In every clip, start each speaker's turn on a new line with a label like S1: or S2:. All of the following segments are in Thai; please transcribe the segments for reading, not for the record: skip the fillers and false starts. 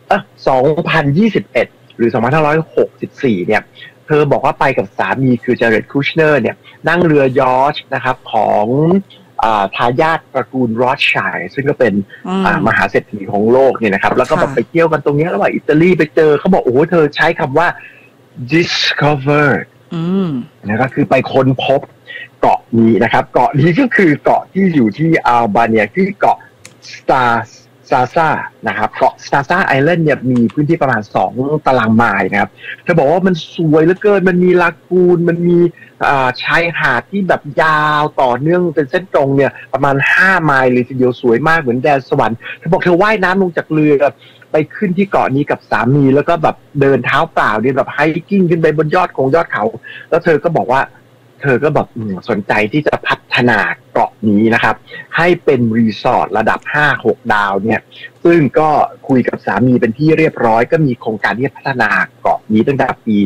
S1: 2021หรือ2564เนี่ยเธอบอกว่าไปกับสามีคือเจเร็ดคูชเนอร์เนี่ยนั่งเรือยอชต์นะครับของทายาทตระกูลโรธชัยซึ่งก็เป็นมหาเศรษฐีของโลกเนี่ยนะครับแล้วก็แบบไปเที่ยวกันตรงนี้ระหว่างอิตาลีไปเจอเขาบอกโอ้โหเธอใช้คำว่า discovered นะก็คือไปค้นพบเกาะนี้นะครับเกาะนี้ก็คือเกาะที่อยู่ที่อัลบาเนียที่เกาะซาซานะครับเกาะซาซาไอแลนด์เนี่ยมีพื้นที่ประมาณ2ตารางไมล์นะครับเธอบอกว่ามันสวยเหลือเกินมันมีลากูนมันมีชายหาดที่แบบยาวต่อเนื่องเป็นเส้นตรงเนี่ยประมาณ5ไมล์เลยทีเดียวสวยมากเหมือนแดนสวรรค์เธอบอกเธอว่ายน้ำลงจากเรือไปขึ้นที่เกาะนี้กับสามีแล้วก็แบบเดินเท้าเปล่าเนี่ยแบบไฮกิ้งขึ้นไปบนยอดเขาแล้วเธอก็บอกว่าเธอก็แบบสนใจที่จะพัฒนาเกาะนี้นะครับให้เป็นรีสอร์ทระดับ 5-6 ดาวเนี่ยซึ่งก็คุยกับสามีเป็นที่เรียบร้อยก็มีโครงการที่จะพัฒนาเกาะนี้ตั้งแต่ปี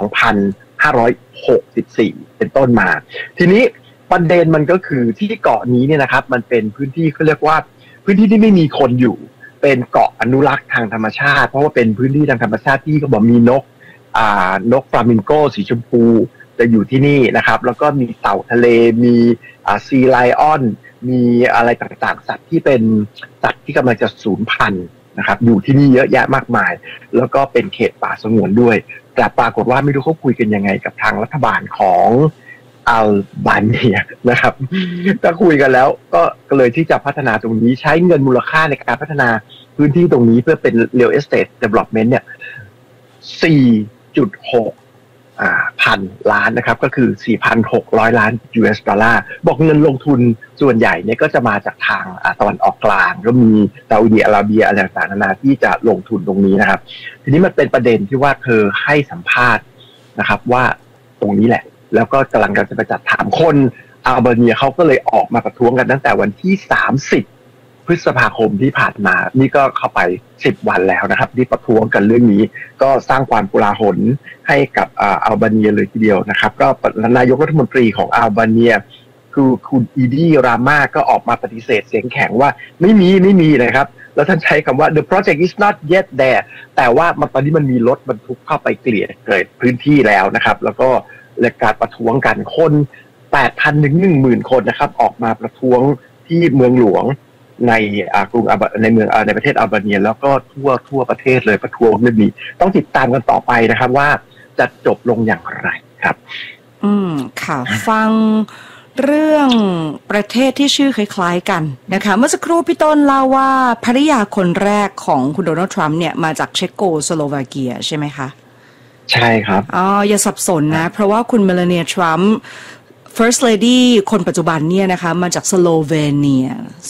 S1: 2564 เป็นต้นมาทีนี้ประเด็นมันก็คือที่เกาะนี้เนี่ยนะครับมันเป็นพื้นที่เขาเรียกว่าพื้นที่ที่ไม่มีคนอยู่เป็นเกาะอนุรักษ์ทางธรรมชาติเพราะว่าเป็นพื้นที่ทางธรรมชาติที่เขาบอกมีนกฟลามิงโกสีชมพูจะอยู่ที่นี่นะครับแล้วก็มีเต่าทะเลมีซีไลออนมีอะไรต่างๆสัตว์ที่เป็นสัตว์ที่กำลังจะสูญพันธุ์นะครับอยู่ที่นี่เยอะแยะมากมายแล้วก็เป็นเขตป่าสงวนด้วยแต่ปรากฏว่าไม่รู้เขาคุยกันยังไงกับทางรัฐบาลของอัลบาเนียนะครับถ้าคุยกันแล้วก็เลยที่จะพัฒนาตรงนี้ใช้เงินมูลค่าในการพัฒนาพื้นที่ตรงนี้เพื่อเป็น real estate development เนี่ย 4.6 พันล้านนะครับก็คือ 4,600 ล้าน US ดอลลาร์บอกเงินลงทุนส่วนใหญ่เนี่ยก็จะมาจากทางตะวันออกกลางก็มีซาอุดิอาระเบียอะไรต่างๆนานาที่จะลงทุนตรงนี้นะครับทีนี้มันเป็นประเด็นที่ว่าเธอให้สัมภาษณ์นะครับว่าตรงนี้แหละแล้วก็กำลังจะไปจัดถามคนอัลเบเนียเขาก็เลยออกมาประท้วงกันตั้งแต่วันที่30 พฤษภาคมที่ผ่านมานี่ก็เข้าไป10 วันแล้วนะครับที่ประท้วงกันเรื่องนี้ก็สร้างความโกลาหลให้กับอัลบาเนียเลยทีเดียวนะครับก็นายกรัฐมนตรีของอัลบาเนียคือคุณอีดีรามาก็ออกมาปฏิเสธเสียงแข็งว่าไม่มีนะครับแล้วท่านใช้คำว่า the project is not yet there แต่ว่าตอนนี้มันมีรถบรรทุกเข้าไปเกลี่ยพื้นที่แล้วนะครับแล้วก็การประท้วงกันคน 8,000 ถึง 10,000 คนนะครับออกมาประท้วงที่เมืองหลวงในกรุงในเมืองในประเทศอัลบาเนียแล้วก็ทั่วประเทศเลยประท้วงเรื่องนี้ต้องติดตามกันต่อไปนะครับว่าจะจบลงอย่างไรครับ
S2: ค่ะฟังเรื่องประเทศที่ชื่อคล้ายๆกันนะคะเมื่อสักครู่พี่ต้นเล่าว่าภริยาคนแรกของคุณโดนัลด์ทรัมป์เนี่ยมาจากเชโกสโลวาเกียใช่ไหมคะ
S1: ใช่ครับ
S2: อย่าสับสนนะเพราะว่าคุณเมลานีทรัมป์First Lady คนปัจจุบันเนี่ยนะคะมาจากสโลเวเนีย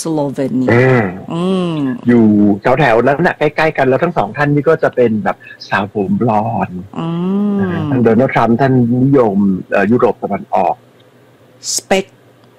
S1: อยู่แถวๆนั้นนะใกล้ๆกันแล้วทั้งสองท่านนี่ก็จะเป็นแบบสาวผมบลอนด์ทางโดนัลด์ทรัมป์ท่านนิยมยุโรปตะวันออก
S2: สเปค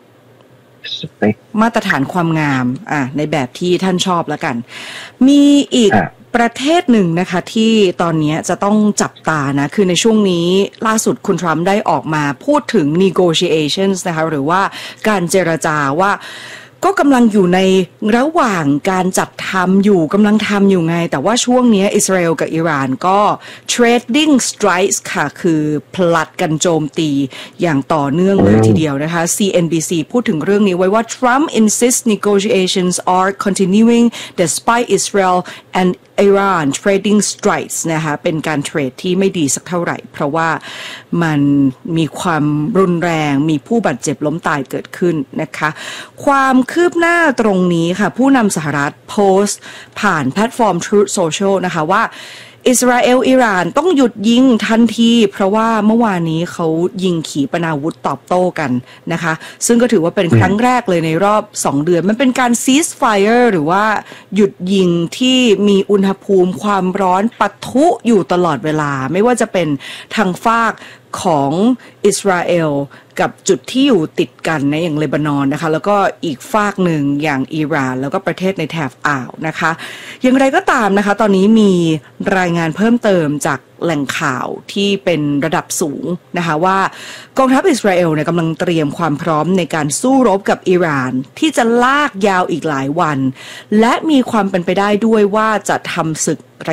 S2: มาตรฐานความงามในแบบที่ท่านชอบแล้วกันมีอีกประเทศหนึ่งนะคะที่ตอนนี้จะต้องจับตานะคือในช่วงนี้ล่าสุดคุณทรัมป์ได้ออกมาพูดถึง negotiations นะคะหรือว่าการเจรจาว่าก็กำลังอยู่ในระหว่างการจัดทำอยู่กำลังทำอยู่ไงแต่ว่าช่วงนี้อิสราเอลกับอิหร่านก็ trading strikes ค่ะคือผลัดกันโจมตีอย่างต่อเนื่องเลยทีเดียวนะคะ CNBC พูดถึงเรื่องนี้ไว้ว่า Trump insists negotiations are continuing despite Israel and Iran trading strikes นะคะเป็นการเทรดที่ไม่ดีสักเท่าไหร่เพราะว่ามันมีความรุนแรงมีผู้บาดเจ็บล้มตายเกิดขึ้นนะคะความคืบหน้าตรงนี้ค่ะผู้นำสหรัฐโพสต์ผ่านแพลตฟอร์ม Truth Social นะคะว่าอิสราเอลอิหร่านต้องหยุดยิงทันทีเพราะว่าเมื่อวานนี้เขายิงขีปนาวุธตอบโต้กันนะคะซึ่งก็ถือว่าเป็นครั้งแรกเลยในรอบ2 เดือนมันเป็นการ cease fire หรือว่าหยุดยิงที่มีอุณหภูมิความร้อนปะทุอยู่ตลอดเวลาไม่ว่าจะเป็นทางฝากของอิสราเอลกับจุดที่อยู่ติดกันนะอย่างเลบานอนนะคะแล้วก็อีกฝากหนึ่งอย่างอิหร่านแล้วก็ประเทศในแถบอ่าวนะคะอย่างไรก็ตามนะคะตอนนี้มีรายงานเพิ่มเติมจากแหล่งข่าวที่เป็นระดับสูงนะคะว่ากองทัพอิสราเอลเนี่ยกำลังเตรียมความพร้อมในการสู้รบกับอิหร่านที่จะลากยาวอีกหลายวันและมีความเป็นไปได้ด้วยว่าจะทำศึก